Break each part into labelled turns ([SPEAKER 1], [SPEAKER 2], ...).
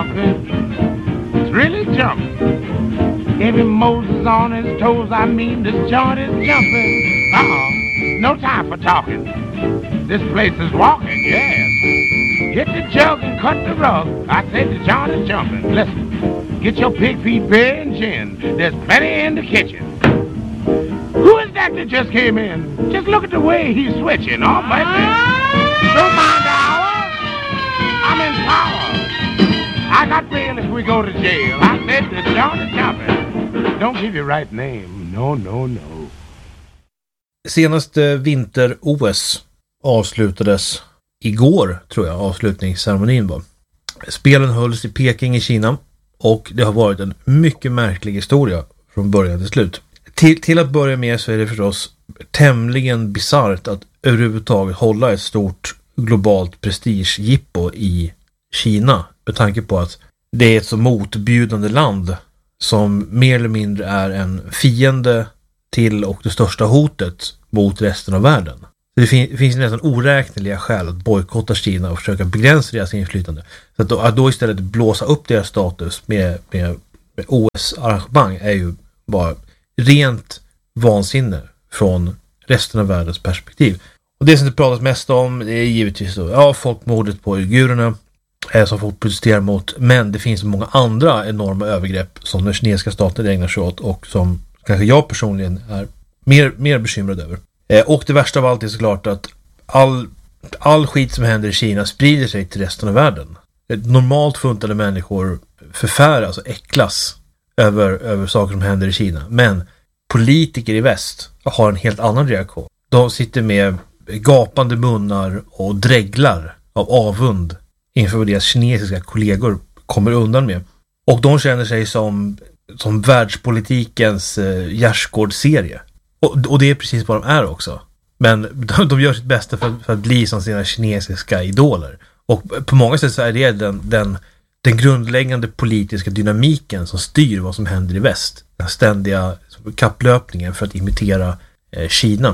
[SPEAKER 1] It's really jumping. Every Moses on his toes, I mean this joint is jumping. No time for talking. This place is walking, yes. Hit the jug and cut the rug. I said the joint is jumping. Listen, get your pig feet beer and gin. There's plenty in the kitchen. Who is that just came in? Just look at the way he's switching. Oh, baby. Don't mind the hour. I'm in power. I got bail if we go to jail. I said the joint is jumping. Don't give your right name. No, no, no.
[SPEAKER 2] Senaste vinter-OS avslutades igår, tror jag, avslutningsceremonin var. Spelen hölls i Peking i Kina och det har varit en mycket märklig historia från början till slut. Till att börja med så är det förstås tämligen bizarrt att överhuvudtaget hålla ett stort globalt prestigejippo i Kina, med tanke på att det är ett så motbjudande land som mer eller mindre är en fiende till och det största hotet mot resten av världen. Det finns nästan oräkneliga skäl att bojkotta Kina och försöka begränsa deras inflytande. Så att då istället blåsa upp deras status med OS-arrangemang är ju bara rent vansinne från resten av världens perspektiv. Och det som det pratas mest om, det är givetvis då, folkmordet på uigurerna som folk protesterar mot, men det finns många andra enorma övergrepp som den kinesiska staten ägnar sig åt och som kanske jag personligen är mer bekymrad över. Och det värsta av allt är såklart att all skit som händer i Kina sprider sig till resten av världen. Normalt funtade människor förfäras och äcklas över saker som händer i Kina. Men politiker i väst har en helt annan reaktion. De sitter med gapande munnar och dreglar av avund inför vad deras kinesiska kollegor kommer undan med. Och de känner sig som världspolitikens gärdsgårdsserie. Och det är precis vad de är också. Men de gör sitt bästa för att bli som sina kinesiska idoler. Och på många sätt så är det den grundläggande politiska dynamiken som styr vad som händer i väst. Den ständiga kapplöpningen för att imitera Kina.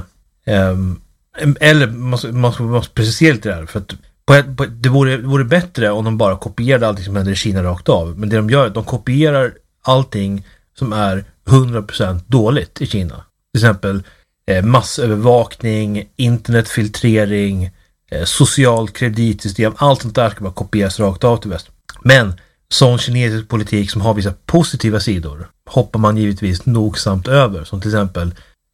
[SPEAKER 2] Eller man måste precisera lite där. För att det vore bättre om de bara kopierade allting som händer i Kina rakt av. Men det de gör är att de kopierar allting som är 100% dåligt i Kina. Till exempel massövervakning, internetfiltrering, social kreditsystem, allt sånt där ska bara kopieras rakt av till väst. Men sån kinesisk politik som har vissa positiva sidor hoppar man givetvis nogsamt över, som till exempel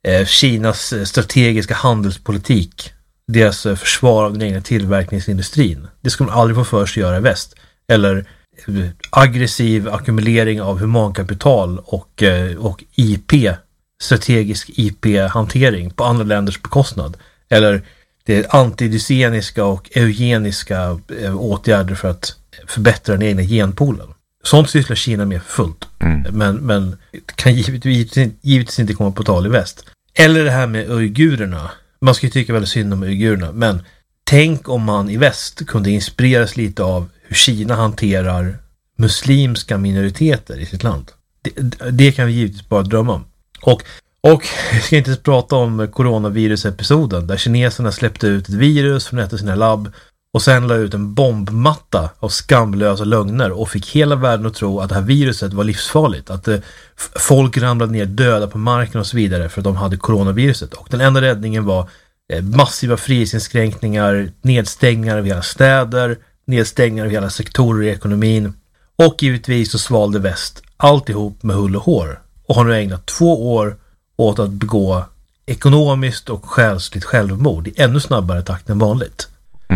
[SPEAKER 2] Kinas strategiska handelspolitik, deras försvar av den egna tillverkningsindustrin. Det ska man aldrig få för sig göra i väst. Eller aggressiv ackumulering av humankapital och IP, strategisk IP-hantering på andra länders bekostnad. Eller det antidyseniska och eugeniska åtgärder för att förbättra den egna genpoolen. Sånt sysslar Kina med fullt. Men kan givetvis inte komma på tal i väst. Eller det här med uigurerna. Man ska ju tycka väldigt synd om uigurerna, men tänk om man i väst kunde inspireras lite av hur Kina hanterar muslimska minoriteter i sitt land. Det kan vi givetvis bara drömma om. Och jag ska inte prata om coronavirus-episoden där kineserna släppte ut ett virus från ett av sina labb och sen la ut en bombmatta av skamlösa lögner och fick hela världen att tro att det här viruset var livsfarligt. Att folk ramlade ner döda på marken och så vidare för att de hade coronaviruset. Och den enda räddningen var massiva frihetsinskränkningar, nedstängningar av hela städer, nedstängningar av hela sektorer i ekonomin. Och givetvis så svalde väst alltihop med hull och hår. Och har nu ägnat 2 år åt att begå ekonomiskt och själsligt självmord i ännu snabbare takt än vanligt.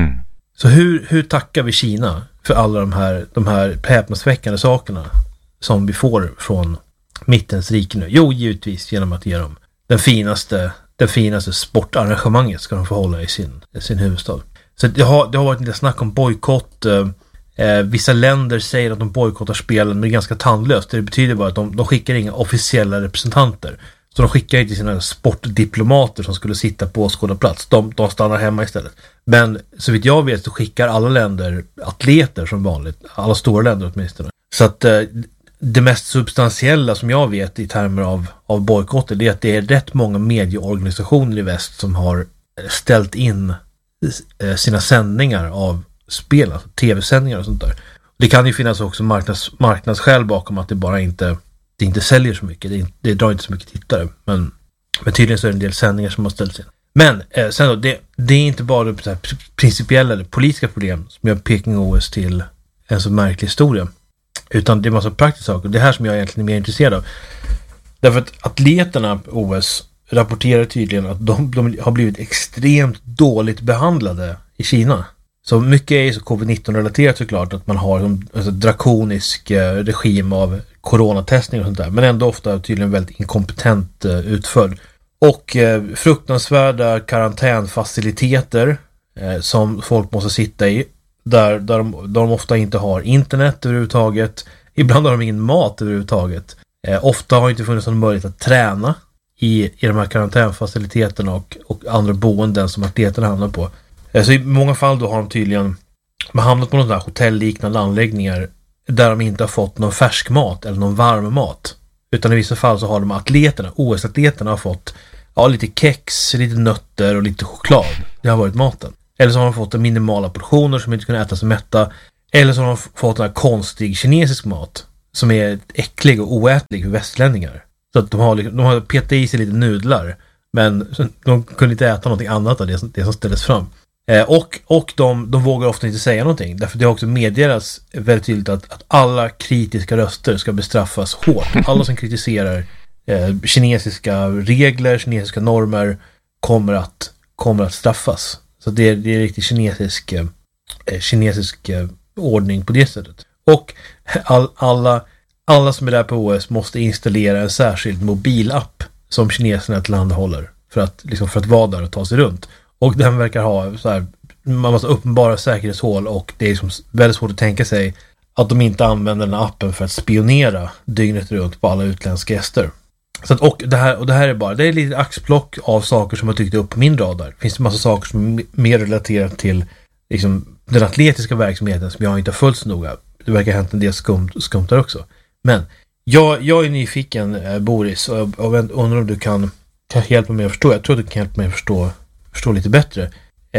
[SPEAKER 2] Så hur tackar vi Kina för alla de här häpnadsväckande sakerna som vi får från mittens rike nu? Jo, givetvis genom att ge dem det finaste sportarrangemanget ska de få hålla i sin huvudstad. Så det har varit lite snack om bojkott. Vissa länder säger att de bojkottar spelen, men det är ganska tandlöst. Det betyder bara att de skickar inga officiella representanter. Så de skickar inte sina sportdiplomater som skulle sitta på åskådarplats. De stannar hemma istället. Men så vitt jag vet så skickar alla länder atleter som vanligt. Alla stora länder åtminstone. Så att det mest substantiella som jag vet i termer av bojkotter, det är att det är rätt många medieorganisationer i väst som har ställt in sina sändningar av spel, alltså tv-sändningar och sånt där. Det kan ju finnas också marknadsskäl bakom att det inte säljer så mycket. Det drar inte så mycket tittare. Men tydligen så är det en del sändningar som har ställts in. Men sen då, det är inte bara så här principiella eller politiska problem som gör Peking-OS till en så märklig historia. Utan det är en massa praktiska saker. Det här som jag egentligen är mer intresserad av. Därför att atleterna på OS rapporterar tydligen att de har blivit extremt dåligt behandlade i Kina. Så mycket är så covid-19-relaterat såklart, att man har en drakonisk regim av coronatestning och sånt där. Men ändå ofta tydligen väldigt inkompetent utförd. Och fruktansvärda karantänfaciliteter som folk måste sitta i. Där de ofta inte har internet överhuvudtaget. Ibland har de ingen mat överhuvudtaget. Ofta har inte funnits någon möjlighet att träna i de här karantänfaciliteterna och andra boenden som atleterna hamnar på. Så i många fall då har de tydligen hamnat på några där hotellliknande anläggningar där de inte har fått någon färsk mat eller någon varm mat. Utan i vissa fall så har de atleterna, OS-atleterna har fått lite kex, lite nötter och lite choklad. Det har varit maten. Eller så har de fått minimala portioner som inte kunde äta sig mätta. Eller så har de fått en konstig kinesisk mat som är äcklig och oätlig för västlänningar. Så att de har petat i sig lite nudlar, men de kunde inte äta någonting annat av det som ställdes fram. Och de vågar ofta inte säga någonting. Därför det har också meddelats väldigt tydligt att alla kritiska röster ska bestraffas hårt. Alla som kritiserar kinesiska regler, kinesiska normer kommer att straffas. Så det är riktigt kinesisk ordning på det sättet. Och alla som är där på OS måste installera en särskild mobilapp som kineserna tillhandahåller för att vara där och ta sig runt. Och den verkar ha så här, man måste uppenbara säkerhetshål, och det är liksom väldigt svårt att tänka sig att de inte använder den här appen för att spionera dygnet runt på alla utländska gäster. Så att, och det här är bara, det är lite axplock av saker som jag tyckte upp på min radar. Det finns en massa saker som är mer relaterat till liksom den atletiska verksamheten som jag inte har följt så noga. Det verkar ha hänt en del skumt där också. Men jag är nyfiken, Boris, och jag undrar om du kan hjälpa mig att förstå. Jag tror att du kan hjälpa mig att förstå lite bättre.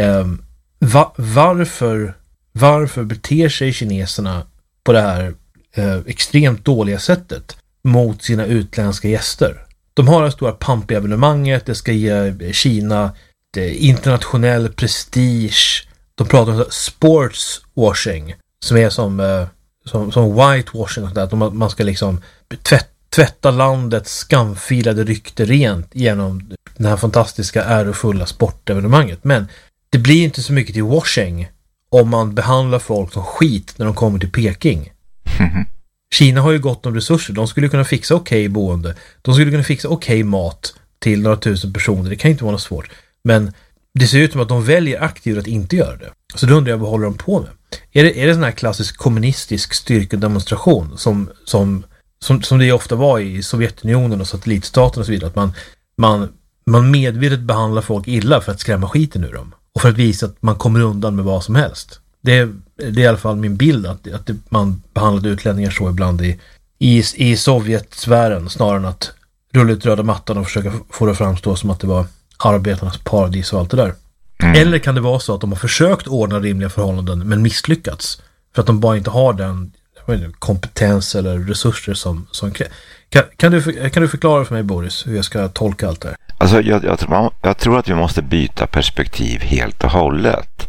[SPEAKER 2] Varför beter sig kineserna på det här extremt dåliga sättet mot sina utländska gäster? De har det stora pampevenemanget, det ska ge Kina internationell prestige. De pratar om sportswashing, som är som whitewashing och sådär. Att man ska liksom tvätta landets skamfilade rykte rent genom den här fantastiska ärofulla sportevenemanget. Men det blir inte så mycket till washing om man behandlar folk som skit när de kommer till Peking. Kina har ju gott om resurser. De skulle kunna fixa okej boende. De skulle kunna fixa okej mat till några tusen personer. Det kan inte vara något svårt. Men det ser ut som att de väljer aktivt att inte göra det. Så då undrar jag, vad håller de på med? Är det sån här klassisk kommunistisk styrkedemonstration som det ofta var i Sovjetunionen och satellitstaterna och så vidare, att man medvetet behandlar folk illa för att skrämma skiten ur dem och för att visa att man kommer undan med vad som helst. Det är i alla fall min bild att man behandlade utlänningar så ibland i Sovjetsfären, snarare än att rulla ut röda mattan och försöka få det att framstå som att det var arbetarnas paradis och allt det där. Eller kan det vara så att de har försökt ordna rimliga förhållanden men misslyckats för att de bara inte har den kompetens eller resurser som krävs. Kan du förklara för mig, Boris, hur jag ska tolka allt det här?
[SPEAKER 3] Alltså, jag tror att vi måste byta perspektiv helt och hållet.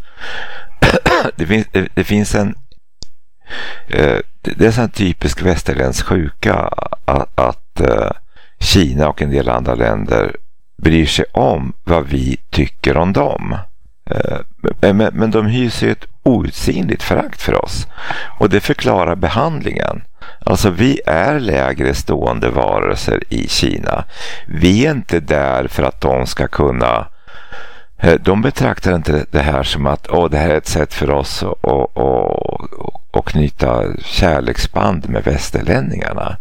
[SPEAKER 3] Det finns en det är en typisk västerländsk sjuka att Kina och en del andra länder bryr sig om vad vi tycker om dem. Men de hyser ett outsinligt förakt för oss. Och det förklarar behandlingen. Alltså, vi är lägre stående varelser i Kina. Vi är inte där för att de ska kunna... De betraktar inte det här som att det här är ett sätt för oss att knyta kärleksband med västerlänningarna.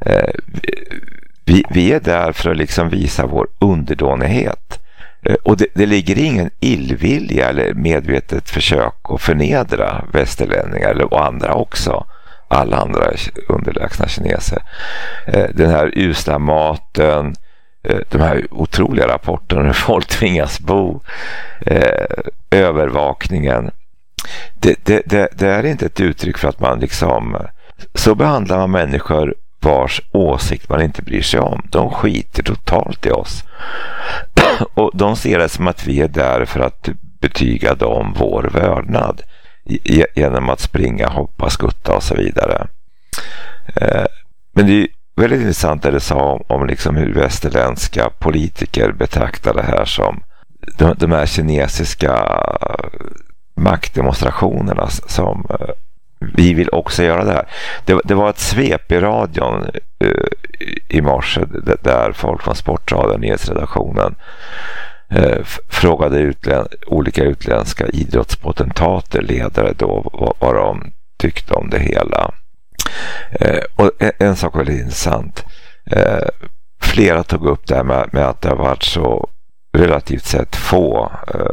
[SPEAKER 3] Vi är där för att liksom visa vår underdånighet. Och det ligger ingen illvilja eller medvetet försök att förnedra västerlänningar och andra också. Alla andra underlägsna kineser. Den här usla maten, de här otroliga rapporterna hur folk tvingas bo, övervakningen. Det är inte ett uttryck för att man liksom... Så behandlar man människor vars åsikt man inte bryr sig om. De skiter totalt i oss. Och de ser det som att vi är där för att betyga dem vår vördnad genom att springa, hoppa, skutta och så vidare. Men det är väldigt intressant det du sa om liksom hur västerländska politiker betraktar det här som de här kinesiska maktdemonstrationerna som vi vill också göra det här. Det var ett svep i radion i morse där folk från Sportradion, nyhetsredaktionen, frågade olika utländska idrottspotentater, ledare då, vad de tyckte om det hela. Och en sak var väldigt intressant. Flera tog upp det här med att det har varit så relativt sett få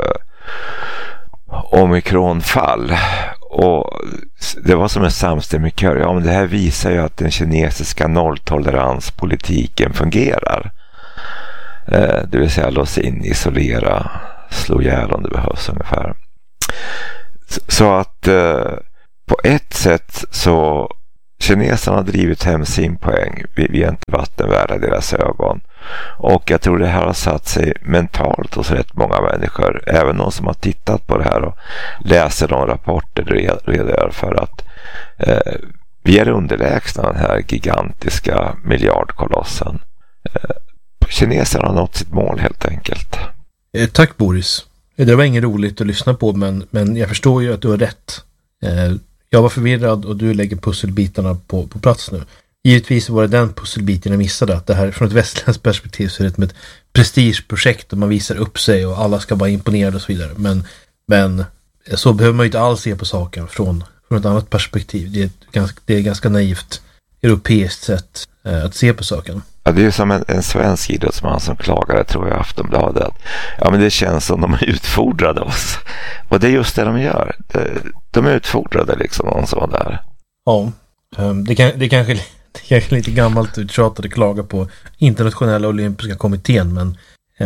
[SPEAKER 3] omikronfall, och det var som en samstämmig kör. Ja, men det här visar ju att den kinesiska nolltoleranspolitiken fungerar. Det vill säga låsa in, isolera, slå ihjäl om det behövs ungefär. Så att på ett sätt så kineserna har drivit hem sin poäng. Vi är inte vattenvärda i deras ögon. Och jag tror det här har satt sig mentalt hos rätt många människor. Även de som har tittat på det här och läser de rapporter redogör för att vi är underlägsna den här gigantiska miljardkolossen. Kineserna har nått sitt mål helt enkelt.
[SPEAKER 2] Tack Boris. Det var inget roligt att lyssna på, men jag förstår ju att du har rätt. Jag var förvirrad och du lägger pusselbitarna på plats nu. Givetvis var det den pusselbiten jag missade, att det här från ett västerländskt perspektiv så är det som ett prestigeprojekt och man visar upp sig och alla ska vara imponerade och så vidare. Men så behöver man ju inte alls se på saken från ett annat perspektiv. Det är ganska naivt europeiskt sätt att se på saken.
[SPEAKER 3] Ja, det är ju som en svensk idrottsman som klagade, tror jag, i Aftonbladet. Ja, men det känns som de utfordrade oss. Och det är just det de gör. De utfordrade liksom någon som var där.
[SPEAKER 2] Ja, det kanske är lite gammalt uttjatat att klaga på internationella olympiska kommittén, men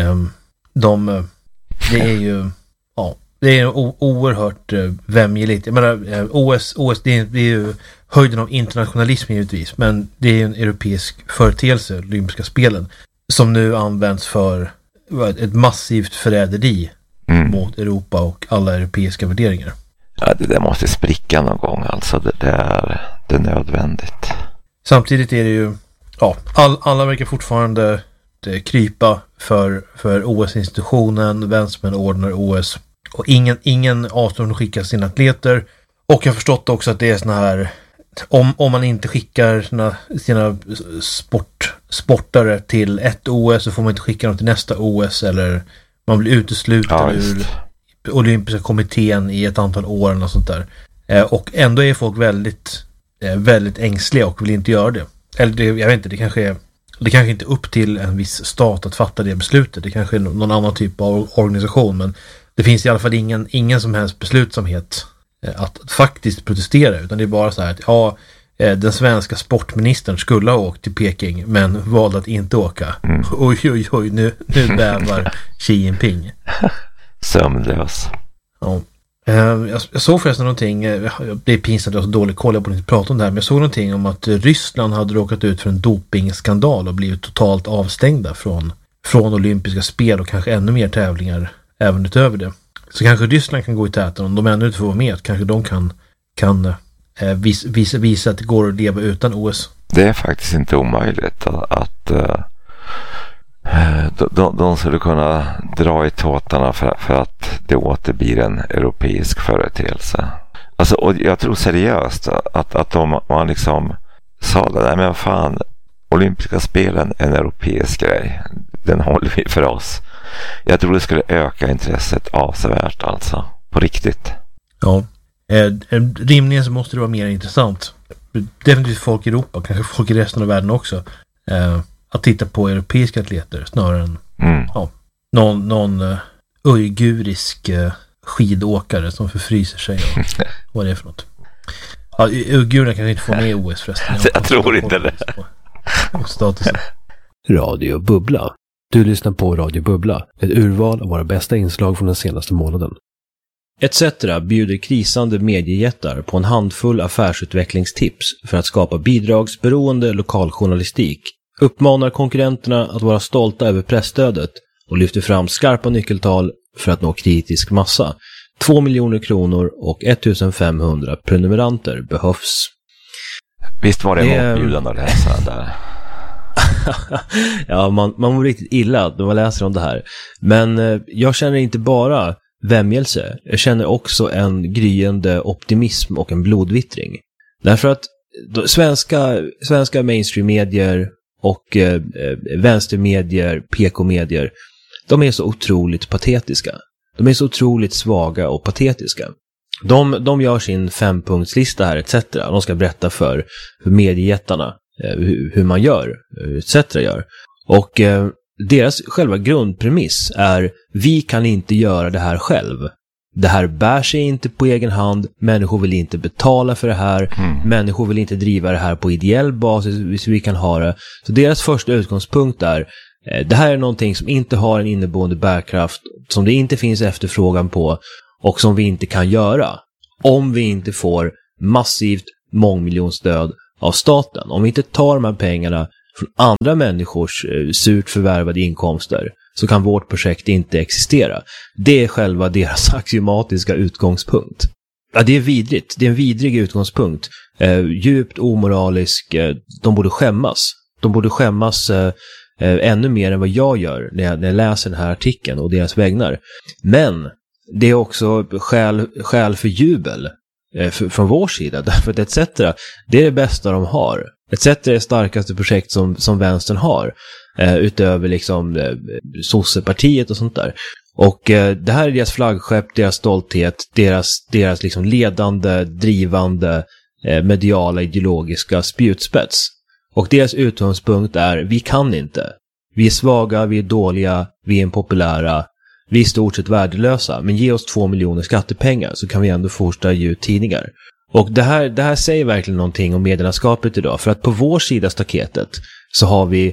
[SPEAKER 2] det är ju det är oerhört vämjeligt. Jag menar, OS det är ju höjden av internationalism givetvis, men det är en europeisk företeelse, olympiska spelen, som nu används för ett massivt förräderi mot Europa och alla europeiska värderingar.
[SPEAKER 3] Ja, det där måste spricka någon gång, alltså det är nödvändigt.
[SPEAKER 2] Samtidigt är det ju alla verkar fortfarande krypa för OS-institutionen, vem som än ordnar OS, och ingen avstår att skicka sina atleter. Och jag har förstått också att det är såna här, om man inte skickar sina sportare till ett OS så får man inte skicka dem till nästa OS, eller man blir utesluten ur olympiska kommittén i ett antal år eller något sånt där. Och ändå är folk väldigt ängsliga och vill inte göra det. Eller jag vet inte, det kanske inte är upp till en viss stat att fatta det beslutet. Det kanske är någon annan typ av organisation, men det finns i alla fall ingen som helst beslutsamhet att faktiskt protestera, utan det är bara så här att den svenska sportministern skulle ha åkt till Peking men valde att inte åka. Oj, nu bävar Xi Jinping.
[SPEAKER 3] Sömnlös.
[SPEAKER 2] Ja. Jag såg förresten någonting, det är pinsamt att jag har så dålig koll, jag borde inte prata om det här, men jag såg någonting om att Ryssland hade råkat ut för en dopingskandal och blivit totalt avstängda från olympiska spel och kanske ännu mer tävlingar även utöver det. Så kanske Ryssland kan gå i täten, om de ännu inte får vara med, kanske de kan visa att det går att leva utan OS.
[SPEAKER 3] Det är faktiskt inte omöjligt att de skulle kunna dra i tåtarna för att det åter blir en europeisk företeelse. Alltså, och jag tror seriöst att om man liksom sa det, nej men fan, olympiska spelen är en europeisk grej, den håller vi för oss. Jag tror det skulle öka intresset avsevärt, alltså, på riktigt.
[SPEAKER 2] Ja, rimligen så måste det vara mer intressant. Definitivt folk i Europa, kanske folk i resten av världen också, att titta på europeiska atleter snarare än någon uigurisk skidåkare som förfryser sig och vad det är för något. Ja, uigurerna kan inte få med i OS förresten.
[SPEAKER 3] Jag tror inte det.
[SPEAKER 2] Statusen.
[SPEAKER 4] Radio Bubbla. Du lyssnar på Radio Bubbla, ett urval av våra bästa inslag från den senaste månaden. etc. bjuder krisande mediejättar på en handfull affärsutvecklingstips för att skapa bidragsberoende lokaljournalistik, uppmanar konkurrenterna att vara stolta över pressstödet och lyfter fram skarpa nyckeltal för att nå kritisk massa. 2 miljoner kronor och 1500 prenumeranter behövs.
[SPEAKER 3] Visst var det motbjudande att läsa där?
[SPEAKER 4] Ja, man mår riktigt illa när man läser om det här. Men jag känner inte bara vämjelse. Jag känner också en gryende optimism och en blodvittring. Därför att svenska mainstream-medier och vänstermedier, PK-medier, de är så otroligt patetiska. De är så otroligt svaga och patetiska. De gör sin 5-punktslista här etc. De ska berätta för mediejättarna hur man gör, etc. gör. Och deras själva grundpremiss är: vi kan inte göra det här själv. Det här bär sig inte på egen hand. Människor vill inte betala för det här. Människor vill inte driva det här på ideell basis så vi kan ha det. Så deras första utgångspunkt är: det här är någonting som inte har en inneboende bärkraft, som det inte finns efterfrågan på och som vi inte kan göra om vi inte får massivt mångmiljonstöd av staten. Om vi inte tar de här pengarna från andra människors surt förvärvade inkomster så kan vårt projekt inte existera. Det är själva deras axiomatiska utgångspunkt. Ja, det är vidrigt. Det är en vidrig utgångspunkt. Djupt omoralisk. De borde skämmas. De borde skämmas ännu mer än vad jag gör när jag läser den här artikeln och deras vägnar. Men det är också skäl för jubel från vår sida, därför att ETC, det är det bästa de har. ETC är det starkaste projekt som vänstern har, utöver liksom sossepartiet och sånt där. Och det här är deras flaggskepp, deras stolthet, deras liksom ledande, drivande, mediala, ideologiska spjutspets. Och deras utgångspunkt är: vi kan inte. Vi är svaga, vi är dåliga, vi är impopulära, vi är i stort sett värdelösa, men ge oss 2 miljoner skattepengar så kan vi ändå fortsätta ge ut tidningar. Och det här säger verkligen någonting om medielandskapet idag, för att på vår sida staketet så har vi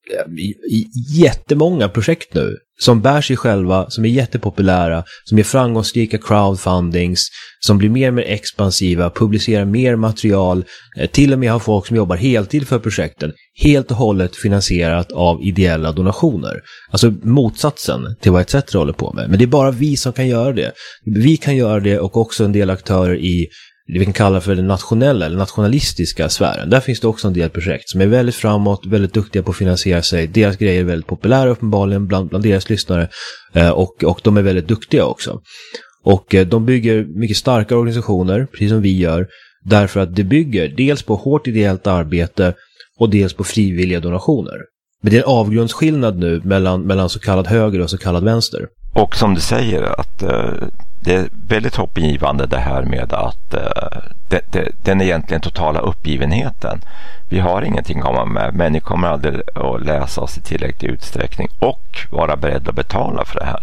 [SPEAKER 4] jättemånga projekt nu som bär sig själva, som är jättepopulära, som är framgångsrika crowdfundings, som blir mer och mer expansiva, publicerar mer material, till och med har folk som jobbar heltid för projekten, helt och hållet finansierat av ideella donationer. Alltså motsatsen till vad ETC håller på med. Men det är bara vi som kan göra det. Vi kan göra det, och också en del aktörer i det vi kan kalla för den nationella eller nationalistiska sfären. Där finns det också en del projekt som är väldigt framåt, väldigt duktiga på att finansiera sig. Deras grejer är väldigt populära uppenbarligen bland deras lyssnare, och de är väldigt duktiga också. Och de bygger mycket starka organisationer, precis som vi gör, därför att det bygger dels på hårt ideellt arbete och dels på frivilliga donationer. Men det är en avgrundsskillnad nu mellan så kallad höger och så kallad vänster.
[SPEAKER 3] Och som du säger, att det är väldigt hoppingivande det här med att den egentligen totala uppgivenheten. Vi har ingenting att komma med, men ni kommer aldrig att läsa oss i tillräcklig utsträckning och vara beredda att betala för det här.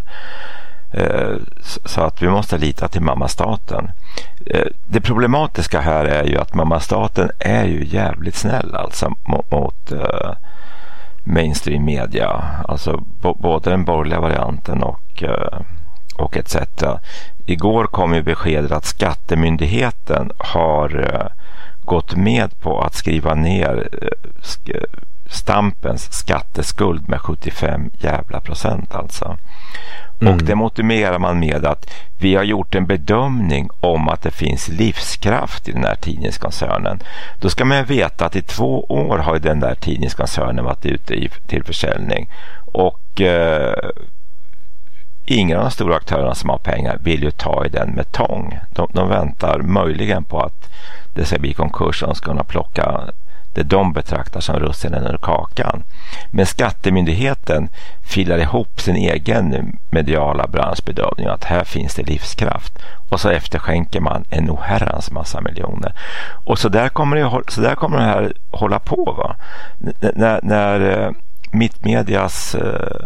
[SPEAKER 3] Så att vi måste lita till mammastaten. Det problematiska här är ju att mammastaten är ju jävligt snäll alltså mot mainstream media, alltså både den borgerliga varianten och etc. Igår kom ju beskedet att Skattemyndigheten har gått med på att skriva ner Stampens skatteskuld med 75% alltså. Och det motiverar man med att vi har gjort en bedömning om att det finns livskraft i den här tidningskoncernen. Då ska man veta att i 2 år har den där tidningskoncernen varit ute till försäljning, och ingen av de stora aktörerna som har pengar vill ju ta i den med tång. De väntar möjligen på att det ska bli konkurs och de ska kunna plocka det de betraktar som russinen ur kakan. Men Skattemyndigheten filar ihop sin egen mediala branschbedömning att här finns det livskraft, och så efterskänker man en oherrans massa miljoner. Och så där kommer det här hålla på, va? När Mittmedias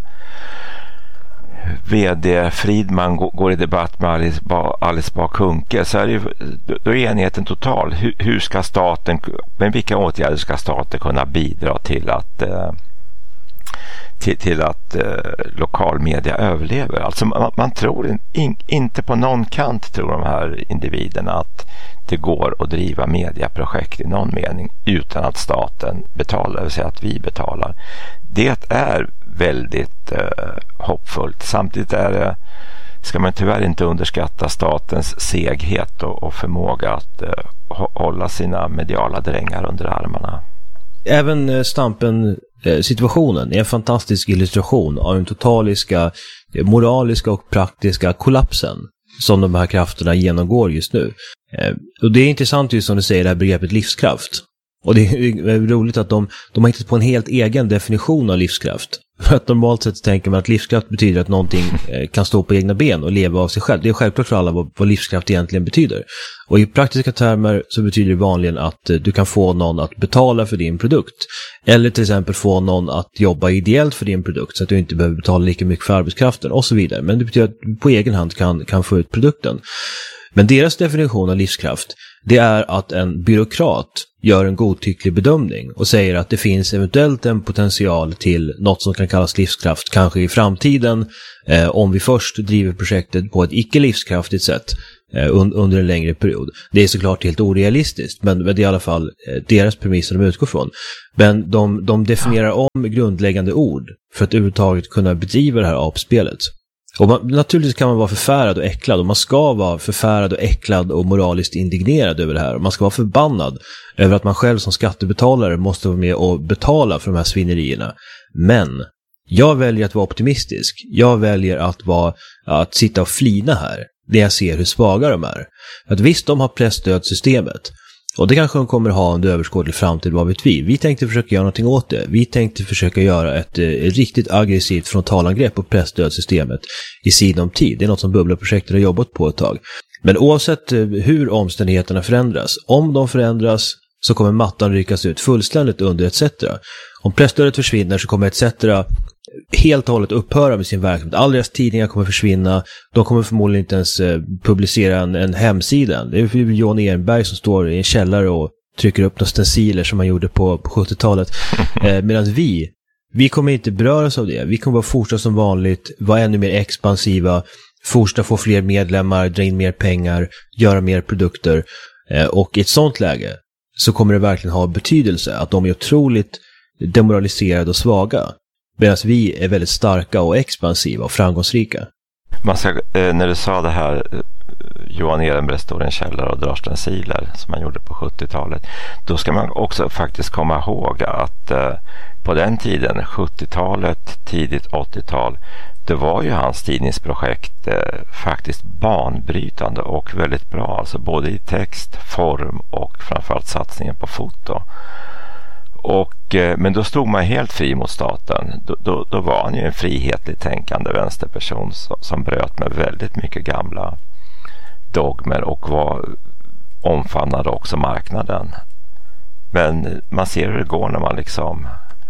[SPEAKER 3] VD Fridman går i debatt med Alice Bah Kuhnke, så är det ju, då är enigheten total. Hur ska staten, med vilka åtgärder ska staten kunna bidra till till att lokalmedia överlever. Alltså man tror inte på någon kant, tror de här individerna, att det går att driva mediaprojekt i någon mening utan att staten betalar, det vill säga att vi betalar. Det är väldigt hoppfullt. Samtidigt ska man tyvärr inte underskatta statens seghet och förmåga att hålla sina mediala drängar under armarna.
[SPEAKER 4] Även Stampen-situationen är en fantastisk illustration av den totaliska, moraliska och praktiska kollapsen som de här krafterna genomgår just nu. Och det är intressant just som du säger, det här begreppet livskraft. Och det är roligt att de har hittat på en helt egen definition av livskraft. För att normalt sett tänker man att livskraft betyder att någonting kan stå på egna ben och leva av sig själv. Det är självklart för alla vad livskraft egentligen betyder. Och i praktiska termer så betyder det vanligen att du kan få någon att betala för din produkt. Eller till exempel få någon att jobba ideellt för din produkt så att du inte behöver betala lika mycket för arbetskraften och så vidare. Men det betyder att du på egen hand kan få ut produkten. Men deras definition av livskraft, det är att en byråkrat gör en godtycklig bedömning och säger att det finns eventuellt en potential till något som kan kallas livskraft, kanske i framtiden, om vi först driver projektet på ett icke-livskraftigt sätt under en längre period. Det är såklart helt orealistiskt, men det är i alla fall deras premisser de utgår från. Men de definierar om grundläggande ord för att överhuvudtaget kunna bedriva det här apspelet. Och naturligtvis kan man vara förfärad och äcklad, och man ska vara förfärad och äcklad och moraliskt indignerad över det här. Och man ska vara förbannad över att man själv som skattebetalare måste vara med och betala för de här svinnerierna. Men jag väljer att vara optimistisk. Jag väljer att sitta och flina här när jag ser hur svaga de är. Att visst, de har presstödsystemet. Och det kanske de kommer ha under överskådlig framtid, vad vet vi. Vi tänkte försöka göra någonting åt det. Vi tänkte försöka göra ett riktigt aggressivt frontalangrepp på presstödsystemet i sinom tid. Det är något som Bubbla-projektet har jobbat på ett tag. Men oavsett hur omständigheterna förändras, om de förändras så kommer mattan ryckas ut fullständigt under ETC. Om presstödet försvinner så kommer ETC helt och hållet upphöra med sin verksamhet. Alla deras tidningar kommer försvinna. De kommer förmodligen inte ens publicera en hemsida. Det är Johan Ehrenberg som står i en källare och trycker upp några stenciler som man gjorde på 70-talet. Medan vi kommer inte beröras av det. Vi kommer bara fortsätta som vanligt, vara ännu mer expansiva, fortsätta få fler medlemmar, dra in mer pengar, göra mer produkter. Och i ett sånt läge så kommer det verkligen ha betydelse att de är otroligt demoraliserade och svaga. Medan vi är väldigt starka och expansiva och framgångsrika.
[SPEAKER 3] När du sa det här, Johan Ehrenberg står i en källare och drar stenciler som man gjorde på 70-talet, då ska man också faktiskt komma ihåg att på den tiden, 70-talet, tidigt 80-tal, det var ju hans tidningsprojekt faktiskt banbrytande och väldigt bra, alltså både i text, form och framförallt satsningen på foto. Men då stod man helt fri mot staten. Då var han ju en frihetligt tänkande vänsterperson som bröt med väldigt mycket gamla dogmer och omfamnade också marknaden. Men man ser hur det går när man liksom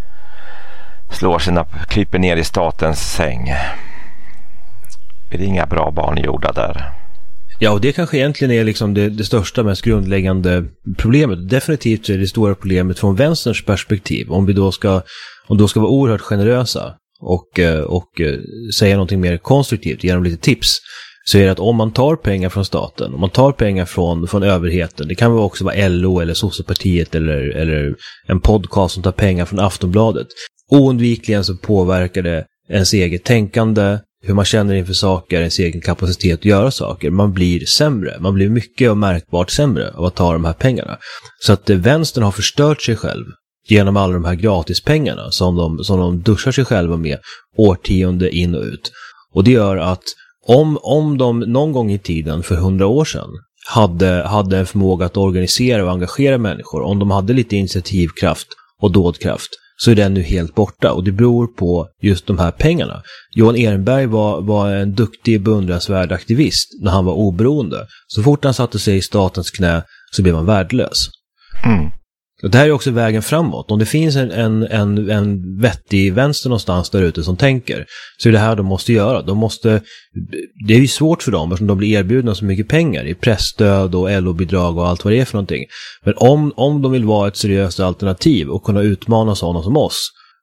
[SPEAKER 3] kryper ner i statens säng. Det är inga bra barn gjorda där.
[SPEAKER 4] Ja, och det kanske egentligen är liksom det största, mest grundläggande problemet. Definitivt är det stora problemet från vänsterns perspektiv. Om då ska vara oerhört generösa och säga någonting mer konstruktivt, ge dem lite tips, så är det att om man tar pengar från staten, om man tar pengar från överheten, det kan också vara LO eller Socialpartiet eller en podcast som tar pengar från Aftonbladet. Oundvikligen så påverkar det ens eget tänkande, hur man känner inför saker, ens egen kapacitet att göra saker. Man blir sämre. Man blir mycket och märkbart sämre av att ta de här pengarna. Så att vänstern har förstört sig själv genom alla de här gratispengarna som de duschar sig själva med årtionde in och ut. Och det gör att om de någon gång i tiden för 100 år sedan hade en förmåga att organisera och engagera människor, om de hade lite initiativkraft och dådkraft, så är den nu helt borta, och det beror på just de här pengarna. Johan Ehrenberg var en duktig, beundransvärd aktivist när han var oberoende. Så fort han satte sig i statens knä så blev han värdelös. Mm. Och det här är också vägen framåt. Om det finns en vettig vänster någonstans där ute som tänker, så är det här de måste göra. Det är ju svårt för dem eftersom de blir erbjudna så mycket pengar i pressstöd och LO-bidrag och allt vad det är för någonting. Men om de vill vara ett seriöst alternativ och kunna utmana sådana som oss,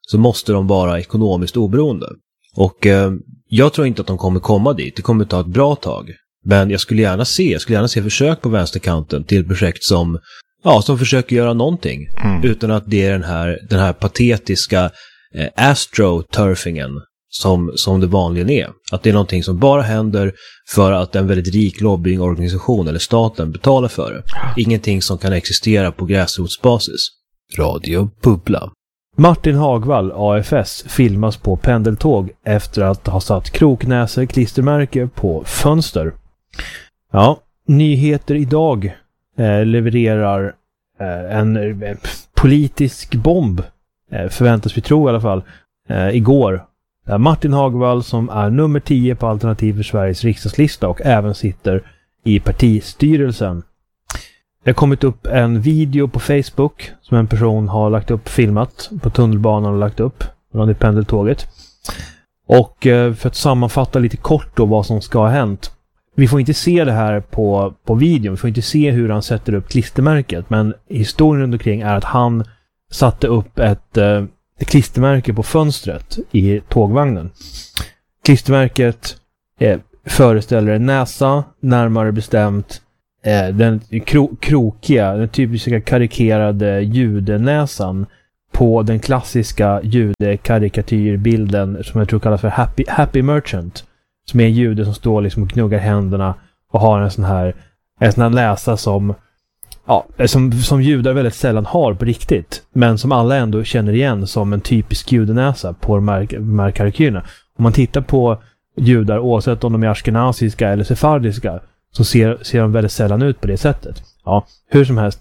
[SPEAKER 4] så måste de vara ekonomiskt oberoende. Och jag tror inte att de kommer komma dit. Det kommer ta ett bra tag. Men jag skulle gärna se försök på vänsterkanten till projekt som försöker göra någonting. Utan att det är den här patetiska astroturfingen som det vanligen är. Att det är någonting som bara händer för att en väldigt rik lobbyingorganisation eller staten betalar för det. Ingenting som kan existera på gräsrotsbasis. Radio Bubbla.
[SPEAKER 5] Martin Hagvall, AFS, filmas på pendeltåg efter att ha satt kroknäser klistermärke på fönster. Ja, nyheter idag levererar en politisk bomb, förväntas vi tro i alla fall, igår. Martin Hagvall, som är nummer 10 på Alternativ för Sveriges riksdagslista och även sitter i partistyrelsen. Det har kommit upp en video på Facebook som en person har lagt upp, filmat på tunnelbanan och lagt upp från det pendeltåget. Och för att sammanfatta lite kort då vad som ska ha hänt. Vi får inte se det här på videon, vi får inte se hur han sätter upp klistermärket, men historien runt omkring är att han satte upp ett klistermärke på fönstret i tågvagnen. Klistermärket föreställer en näsa, närmare bestämt den krokiga, den typiska karikerade judenäsan på den klassiska judekarikatyrbilden som jag tror kallas för Happy Merchant, som är en jude som står liksom och gnuggar händerna och har en sån här näsa som judar väldigt sällan har på riktigt, men som alla ändå känner igen som en typisk judenäsa på de här karikyrerna. Om man tittar på judar, oavsett om de är ashkenaziska eller sefardiska, så ser de väldigt sällan ut på det sättet. Ja, hur som helst.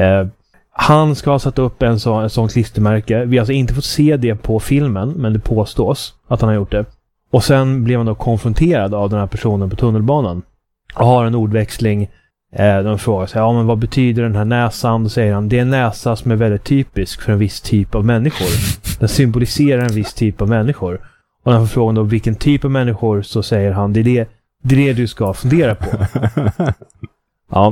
[SPEAKER 5] Han ska ha satt upp en sån klistermärke. Vi har alltså inte fått se det på filmen, men det påstås att han har gjort det. Och sen blev han då konfronterad av den här personen på tunnelbanan och har en ordväxling. De frågar sig, men vad betyder den här näsan? Då säger han, det är en näsa som är väldigt typisk för en viss typ av människor. Den symboliserar en viss typ av människor. Och när han får frågan då vilken typ av människor, så säger han, det är det du ska fundera på. Ja.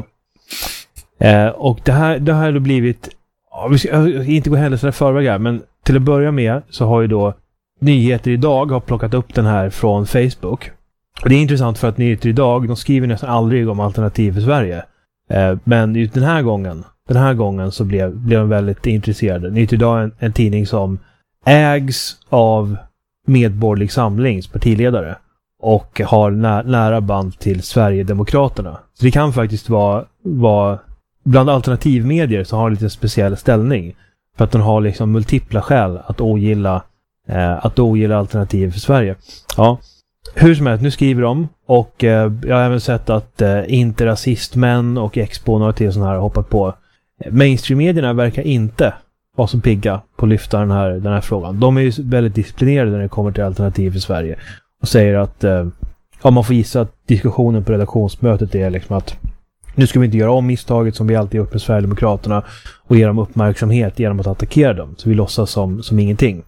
[SPEAKER 5] Och det här har då blivit, vi ska inte gå händelserna i förväg här, men till att börja med så har ju då Nyheter idag har plockat upp den här från Facebook. Och det är intressant för att Nyheter idag, de skriver nästan aldrig om Alternativ för Sverige. Men just den här gången så blev de väldigt intresserade. Nyheter idag är en tidning som ägs av Medborgerlig Samlings partiledare och har nära band till Sverigedemokraterna. Så det kan faktiskt vara bland alternativmedier så har lite en speciell ställning, för att den har liksom multipla skäl att ogilla Alternativ för Sverige. Ja, hur som helst, nu skriver de, och jag har även sett att inte rasistmän och Expo och några till sådana här har hoppat på. Mainstream-medierna verkar inte vara så pigga på att lyfta den här frågan. De är ju väldigt disciplinerade när det kommer till Alternativ för Sverige och säger att man får gissa att diskussionen på redaktionsmötet är liksom att nu ska vi inte göra om misstaget som vi alltid gjort med Sverigedemokraterna och ge dem uppmärksamhet genom att attackera dem. Så vi låtsas som ingenting.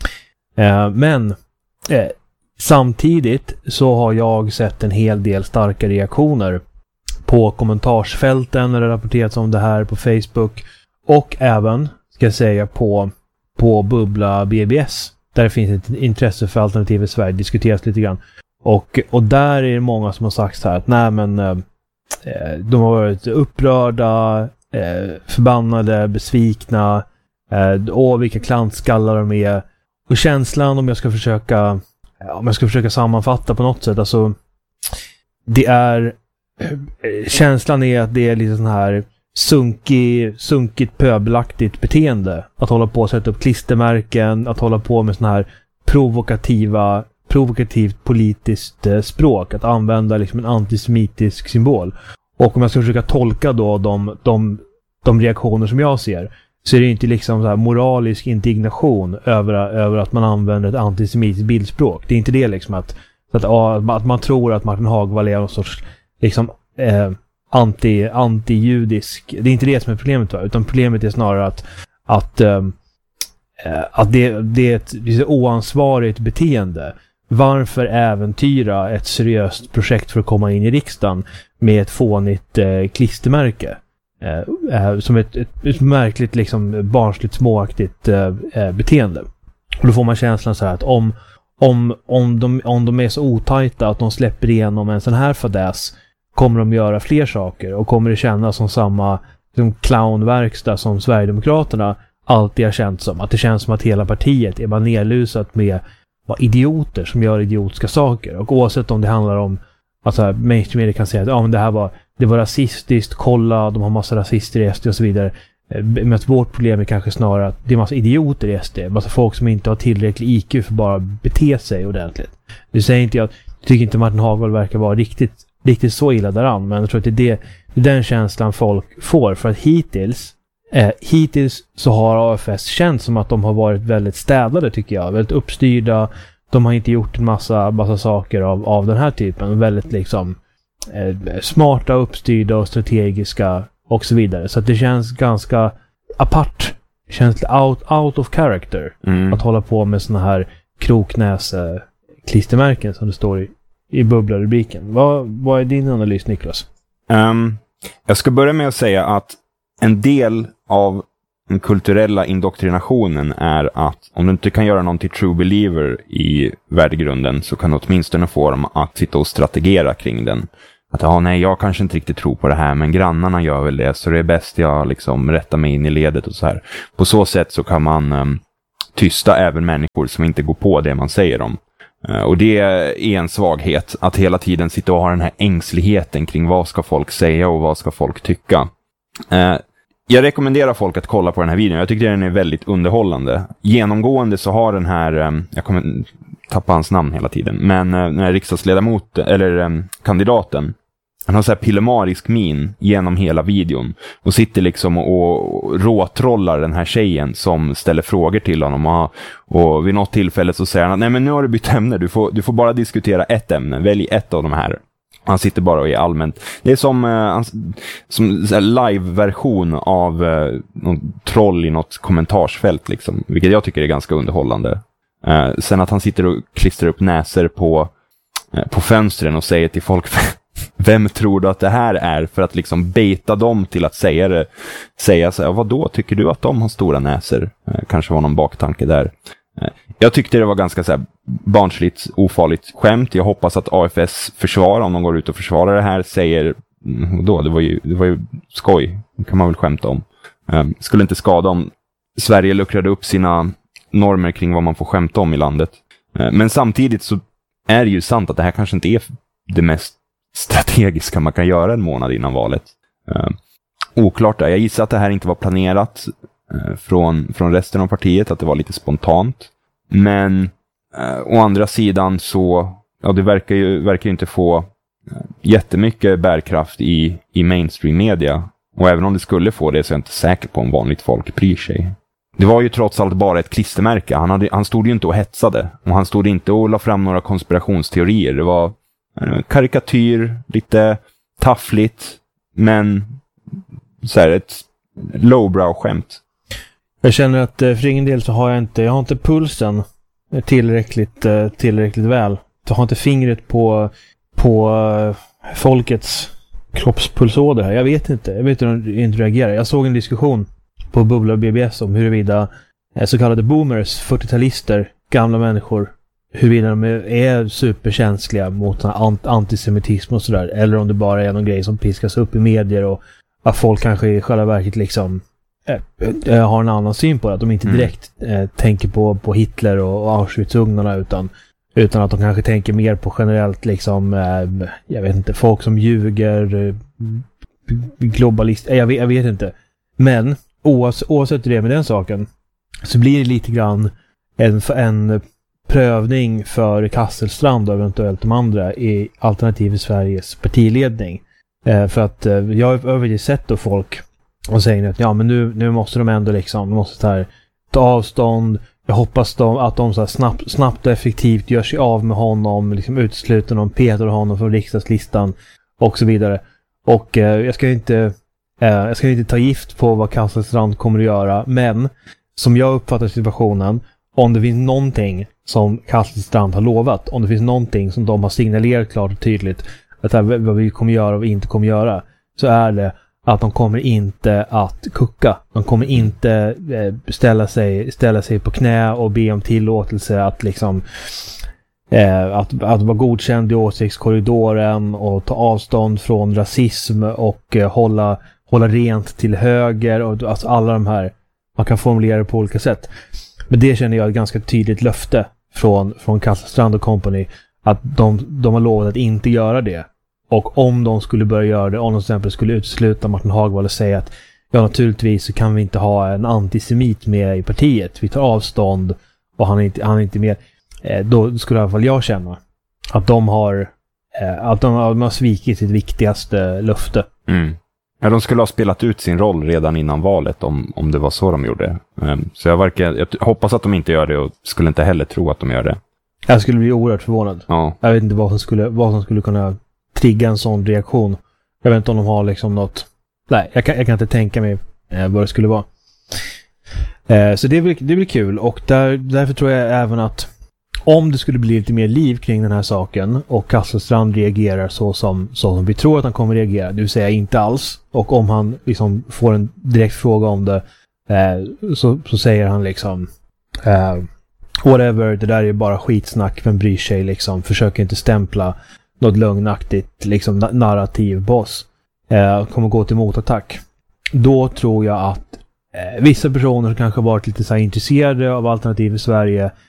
[SPEAKER 5] Men samtidigt så har jag sett en hel del starka reaktioner på kommentarsfälten när det rapporterats om det här på Facebook, och även, ska jag säga, på Bubbla BBS, där det finns ett intresse för Alternativ i Sverige, diskuteras lite grann. Och där är det många som har sagt så här att nej, men de har varit upprörda, förbannade, besvikna, vilka klantskallar de är. Och känslan, om jag ska försöka sammanfatta på något sätt, alltså känslan är att det är lite sån här sunkigt pöbelaktigt beteende att hålla på att sätta upp klistermärken, att hålla på med sån här provokativt politiskt språk, att använda liksom en antisemitisk symbol. Och om jag ska försöka tolka då de reaktioner som jag ser, så är det inte liksom så här moralisk indignation över att man använder ett antisemitiskt bildspråk. Det är inte det liksom att man tror att Martin Hagvall är någon sorts liksom anti-judisk. Det är inte det som är problemet, utan problemet är snarare att det är ett oansvarigt beteende. Varför äventyra ett seriöst projekt för att komma in i riksdagen med ett fånigt klistermärke? Som ett märkligt liksom barnsligt småaktigt beteende. Och då får man känslan så här att om de är så otajta att de släpper igenom en sån här fadäs, kommer de göra fler saker och kommer det kännas som samma som clownverkstad som Sverigedemokraterna alltid har känt som. Att det känns som att hela partiet är bara nedlusat med idioter som gör idiotiska saker. Och oavsett om det handlar om alltså mainstream media kan säga att men det var rasistiskt, kolla, de har massa rasister i SD och så vidare. Men att vårt problem är kanske snarare att det är massa idioter i SD. Massa folk som inte har tillräcklig IQ för bara bete sig ordentligt. Nu säger inte jag tycker inte Martin Hagwall verkar vara riktigt så illa däran. Men jag tror att det är den känslan folk får. För att hittills så har AFS känt som att de har varit väldigt städade tycker jag. Väldigt uppstyrda. De har inte gjort en massa saker av den här typen. Väldigt liksom smarta, uppstyrda och strategiska och så vidare. Så att det känns ganska apart. Det känns out of character att hålla på med såna här kroknäs-klistermärken som det står i bubblarubriken. Vad är din analys, Niklas?
[SPEAKER 6] Jag ska börja med att säga att en del av den kulturella indoktrinationen är att om du inte kan göra någon till true believer i värdegrunden så kan du åtminstone få dem att sitta och strategera kring den. Att nej, jag kanske inte riktigt tror på det här, men grannarna gör väl det, så det är bäst jag liksom rättar mig in i ledet och så här. På så sätt så kan man tysta även människor som inte går på det man säger om. Och det är en svaghet, att hela tiden sitta och ha den här ängsligheten kring vad ska folk säga och vad ska folk tycka. Jag rekommenderar folk att kolla på den här videon. Jag tycker den är väldigt underhållande. Genomgående så har den här, jag kommer tappa hans namn hela tiden, men den här riksdagsledamot eller kandidaten, han har så här pillemarisk min genom hela videon och sitter liksom och råtrollar den här tjejen som ställer frågor till honom, och vid något tillfälle så säger han att nej, men nu har du bytt ämne, du får bara diskutera ett ämne, välj ett av de här. Han sitter bara och är allmänt. Det är som live-version av någon troll i något kommentarsfält liksom, vilket jag tycker är ganska underhållande. Sen att han sitter och klistrar upp näser på fönstren och säger till folk vem tror du att det här är, för att liksom beta dem till att säga så här, vad då tycker du att de har stora näser? Kanske var någon baktanke där. Jag tyckte det var ganska så här barnsligt, ofarligt skämt. Jag hoppas att AFS försvar, om de går ut och försvarar det här, säger då, det var ju skoj. Det kan man väl skämta om. Skulle inte skada om Sverige luckrade upp sina normer kring vad man får skämta om i landet. Men samtidigt så är det ju sant att det här kanske inte är det mest strategiska man kan göra en månad innan valet. Oklart där. Jag gissar att det här inte var planerat från resten av partiet, att det var lite spontant. Men å andra sidan så det verkar ju inte få jättemycket bärkraft i mainstream media. Och även om det skulle få det så är jag inte säker på om vanligt folk bryr sig. Det var ju trots allt bara ett klistermärke. Han stod ju inte och hetsade. Och han stod inte och la fram några konspirationsteorier. Det var karikatyr, lite taffligt, men så här ett lowbrow-skämt.
[SPEAKER 5] Jag känner att för ingen del så har jag har inte pulsen tillräckligt väl. Jag har inte fingret på folkets kroppspulsåder här. Jag vet inte hur de inte reagerar. Jag såg en diskussion på Bubbla och BBS om huruvida så kallade boomers, 40-talister, gamla människor, huruvida de är superkänsliga mot antisemitism och sådär, eller om det bara är någon grej som piskas upp i medier och att folk kanske i själva verket liksom har en annan syn på det, att de inte direkt tänker på Hitler och Auschwitz-ugnarna utan att de kanske tänker mer på generellt liksom jag vet inte, folk som ljuger, globalister, jag vet inte. Men oavsett det med den saken så blir det lite grann en prövning för Kasselstrand och eventuellt de andra i Alternativ i Sveriges partiledning. För att jag har ju sett då folk och säger att men nu måste de ändå liksom, de måste ta avstånd. Jag hoppas att de så här snabbt och effektivt gör sig av med honom, liksom utesluter honom, petar honom från riksdagslistan och så vidare. Och jag ska inte ta gift på vad Kasselstrand kommer att göra, men som jag uppfattar situationen, om det finns någonting som Kasselstrand har lovat, om det finns någonting som de har signalerat klart och tydligt att vad vi kommer göra och inte kommer göra, så är det att de kommer inte att kucka. De kommer inte ställa sig på knä och be om tillåtelse att liksom att vara godkänd i åsiktskorridoren och ta avstånd från rasism och hålla rent till höger och alltså alla de här, man kan formulera det på olika sätt. Men det känner jag är ett ganska tydligt löfte från Kasselstrand och Company att de har lovat att inte göra det. Och om de skulle börja göra det, om de till exempel skulle utesluta Martin Hagwall och säga att ja, naturligtvis så kan vi inte ha en antisemit med i partiet. Vi tar avstånd och han är inte med. Då skulle i alla fall jag känna att de har svikit sitt viktigaste löfte.
[SPEAKER 6] Mm. Ja, de skulle ha spelat ut sin roll redan innan valet om det var så de gjorde. Så jag hoppas att de inte gör det och skulle inte heller tro att de gör det.
[SPEAKER 5] Jag skulle bli oerhört förvånad.
[SPEAKER 6] Ja.
[SPEAKER 5] Jag vet inte vad som skulle kunna trigga en sån reaktion. Jag vet inte om de har liksom något... Nej, jag kan inte tänka mig vad det skulle vara. Så det blir kul. Och därför tror jag även att om det skulle bli lite mer liv kring den här saken och Kasselstrand reagerar så som vi tror att han kommer reagera, det vill säga inte alls. Och om han liksom får en direkt fråga om det så säger han liksom whatever, det där är bara skitsnack, vem bryr sig liksom, försöker inte stämpla något lögnaktigt liksom narrativ på oss. Kommer gå till motattack. Då tror jag att vissa personer som kanske varit lite så här intresserade av alternativ i Sverige